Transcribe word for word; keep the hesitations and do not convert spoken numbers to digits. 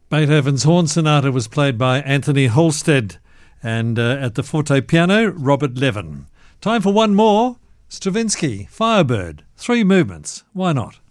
Beethoven's Horn Sonata was played by Anthony Halstead, and uh, at the forte piano, Robert Levin. Time for one more. Stravinsky, Firebird. Three movements. Why not?